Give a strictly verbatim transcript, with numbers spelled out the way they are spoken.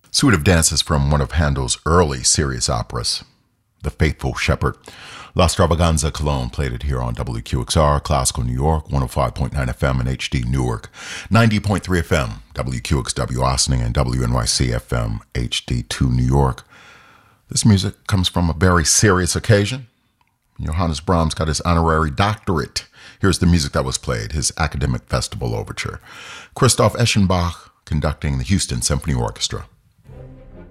Suite of dances from one of Handel's early serious operas, The Faithful Shepherd. La Stravaganza Cologne played it here on W Q X R, Classical New York, one oh five point nine F M and H D Newark, ninety point three F M, W Q X W Ossining, and W N Y C F M, H D two New York. This music comes from a very serious occasion. Johannes Brahms got his honorary doctorate. Here's the music that was played, his Academic Festival Overture. Christoph Eschenbach conducting the Houston Symphony Orchestra.